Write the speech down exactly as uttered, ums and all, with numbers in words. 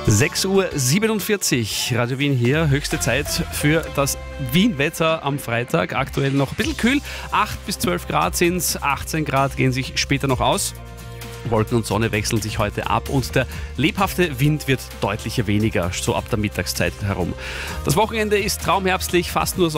sechs Uhr siebenundvierzig, Radio Wien hier, höchste Zeit für das Wien-Wetter am Freitag. Aktuell noch ein bisschen kühl, acht bis zwölf Grad sind es, achtzehn Grad gehen sich später noch aus. Wolken und Sonne wechseln sich heute ab und der lebhafte Wind wird deutlich weniger, so ab der Mittagszeit herum. Das Wochenende ist traumherbstlich, fast nur